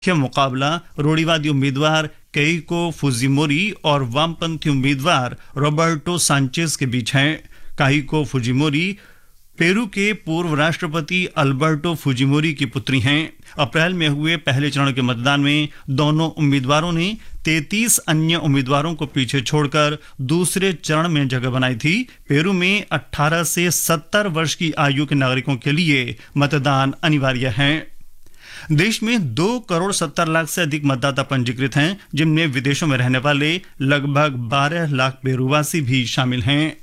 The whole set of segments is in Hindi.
मुख्य मुकाबला रूढ़िवादी उम्मीदवार केइको फुजिमोरी और वामपंथी उम्मीदवार रॉबर्टो सांचेज के बीच है। केइको फुजिमोरी पेरू के पूर्व राष्ट्रपति अल्बर्टो फुजिमोरी की पुत्री हैं। अप्रैल में हुए पहले चरण के मतदान में दोनों उम्मीदवारों ने 33 अन्य उम्मीदवारों को पीछे छोड़कर दूसरे चरण में जगह बनाई थी। पेरू में 18 से 70 वर्ष की आयु के नागरिकों के लिए मतदान अनिवार्य है। देश में 2,70,00,000 से अधिक मतदाता पंजीकृत हैं, जिनमें विदेशों में रहने वाले लगभग 12 लाख पेरूवासी भी शामिल हैं।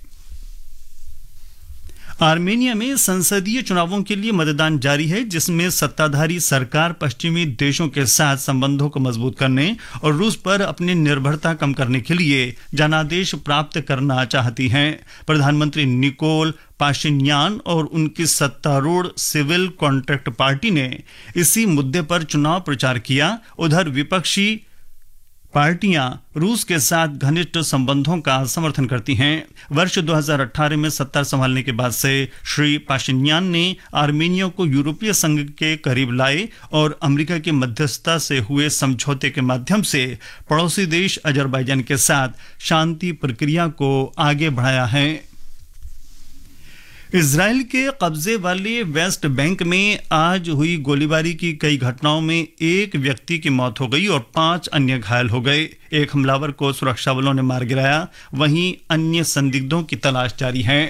आर्मेनिया में संसदीय चुनावों के लिए मतदान जारी है, जिसमें सत्ताधारी सरकार पश्चिमी देशों के साथ संबंधों को मजबूत करने और रूस पर अपनी निर्भरता कम करने के लिए जनादेश प्राप्त करना चाहती है। प्रधानमंत्री निकोल पाशिन्यान और उनकी सत्तारूढ़ सिविल कॉन्ट्रैक्ट पार्टी ने इसी मुद्दे पर चुनाव प्रचार किया। उधर विपक्षी पार्टियां रूस के साथ घनिष्ठ संबंधों का समर्थन करती हैं। वर्ष 2018 में सत्ता संभालने के बाद से श्री पाशिन्यान ने आर्मेनिया को यूरोपीय संघ के करीब लाए और अमेरिका की मध्यस्थता से हुए समझौते के माध्यम से पड़ोसी देश अजरबैजान के साथ शांति प्रक्रिया को आगे बढ़ाया है। इजराइल के कब्जे वाले वेस्ट बैंक में आज हुई गोलीबारी की कई घटनाओं में एक व्यक्ति की मौत हो गई और 5 अन्य घायल हो गए। एक हमलावर को सुरक्षा बलों ने मार गिराया, वहीं अन्य संदिग्धों की तलाश जारी है।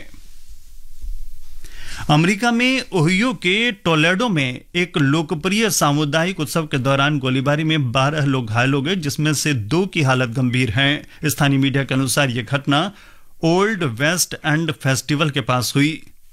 अमेरिका में ओहियो के टोलेडो में एक लोकप्रिय सामुदायिक उत्सव के दौरान गोलीबारी में 12 लोग घायल हो गए, जिसमें से 2 की हालत गंभीर है। स्थानीय मीडिया के अनुसार यह घटना ओल्ड वेस्ट एंड फेस्टिवल के पास हुई।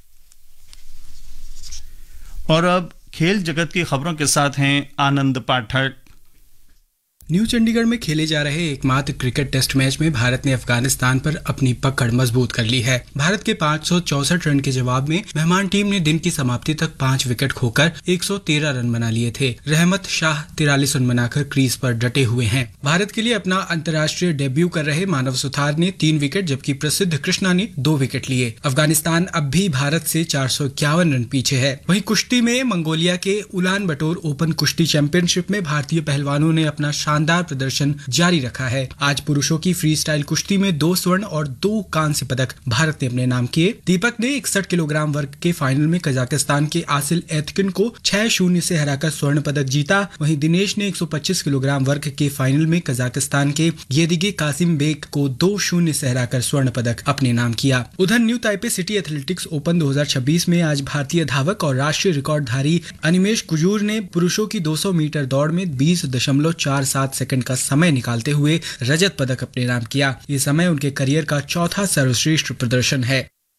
और अब खेल जगत की खबरों के साथ हैं आनंद पाठक। न्यू चंडीगढ़ में खेले जा रहे एकमात्र क्रिकेट टेस्ट मैच में भारत ने अफगानिस्तान पर अपनी पकड़ मजबूत कर ली है। भारत के 564 रन के जवाब में मेहमान टीम ने दिन की समाप्ति तक 5 विकेट खोकर 113 रन बना लिए थे। रहमत शाह 43 रन बनाकर क्रीज पर डटे हुए हैं। भारत के लिए अपना अंतर्राष्ट्रीय डेब्यू कर रहे मानव सुथार ने 3 विकेट जबकि प्रसिद्ध कृष्णा ने 2 विकेट लिए। अफगानिस्तान अब भी भारत से 451 रन पीछे है। वहीं कुश्ती में मंगोलिया के उलान बटोर ओपन कुश्ती चैंपियनशिप में भारतीय पहलवानों ने अपना शानदार प्रदर्शन जारी रखा है। आज पुरुषों की फ्री स्टाइल कुश्ती में 2 स्वर्ण और 2 कांस्य पदक भारत ने अपने नाम किए। दीपक ने 61 किलोग्राम वर्ग के फाइनल में कजाकिस्तान के आसिल एतकिन को 6-0 से हराकर स्वर्ण पदक जीता। वहीं दिनेश ने 125 किलोग्राम वर्ग के फाइनल में कजाकिस्तान के येदिगे कासिम बेग को 2-0 से हराकर स्वर्ण पदक अपने नाम किया। उधर new Taipei city athletics open 2026 में आज भारतीय धावक और राष्ट्रीय रिकॉर्डधारी अनिमेश कुजूर ने पुरुषों की 200 मीटर दौड़ में 20.47 सेकंड का समय निकालते हुए रजत पदक अपने नाम किया। ये समय उनके करियर का चौथा सर्वश्रेष्ठ प्रदर्शन है।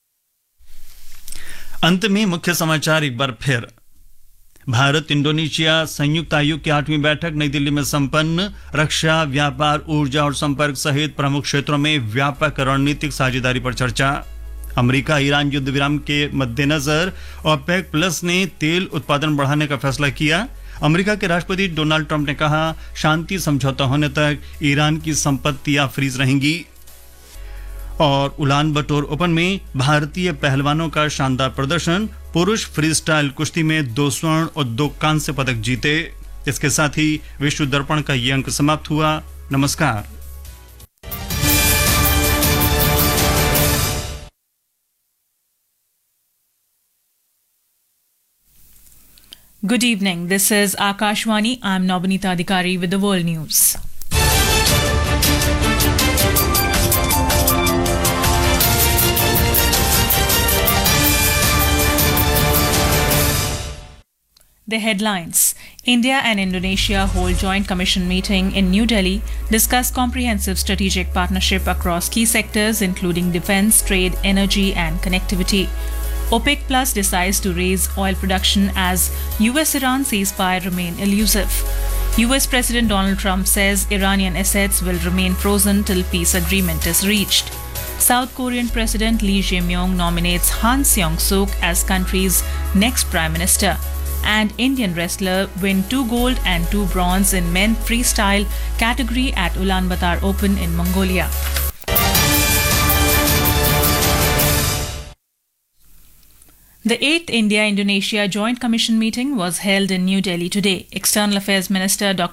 अंत में मुख्य समाचार एक बार फिर। भारत इंडोनेशिया संयुक्त आयोग की 8वीं बैठक नई दिल्ली में संपन्न। रक्षा, व्यापार, ऊर्जा और संपर्क सहित प्रमुख क्षेत्रों में व्यापक रणनीतिक साझेदारी पर चर्चा। अमेरिका ईरान युद्ध विराम के मद्देनजर ओपेक प्लस ने तेल उत्पादन बढ़ाने का फैसला किया। अमेरिका के राष्ट्रपति डोनाल्ड ट्रंप ने कहा, शांति समझौता होने तक ईरान की संपत्तियां फ्रीज रहेंगी। और उलान बटोर ओपन में भारतीय पहलवानों का शानदार प्रदर्शन। पुरुष फ्री स्टाइल कुश्ती में 2 स्वर्ण और 2 कांस्य पदक जीते। इसके साथ ही विश्व दर्पण का ये अंक समाप्त हुआ। नमस्कार। Good evening. This is Akashwani. I'm Nobinita Adhikari with the World News. The headlines. India and Indonesia hold joint commission meeting in New Delhi, discuss comprehensive strategic partnership across key sectors including defense, trade, energy and connectivity. OPEC Plus decides to raise oil production as US-Iran ceasefire remain elusive. US President Donald Trump says Iranian assets will remain frozen till peace agreement is reached. South Korean President Lee Jae-myung nominates Han Seong-suk as country's next prime minister. And Indian wrestler win 2 gold and 2 bronze in men freestyle category at Ulaanbaatar Open in Mongolia. The 8th India-Indonesia Joint Commission meeting was held in New Delhi today. External Affairs Minister Dr.